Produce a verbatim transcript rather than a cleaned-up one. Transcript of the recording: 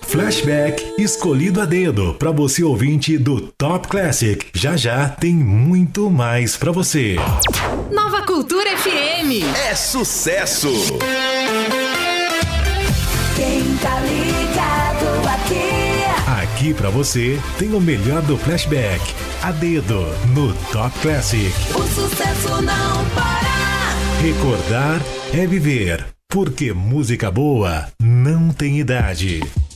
Flashback escolhido a dedo para você ouvinte do Top Classic. Já já tem muito mais para você. Nova Cultura F M. É sucesso! Quem tá ligado aqui? Aqui para você tem o melhor do Flashback a dedo no Top Classic. O sucesso não para. Recordar é viver, porque música boa não tem idade.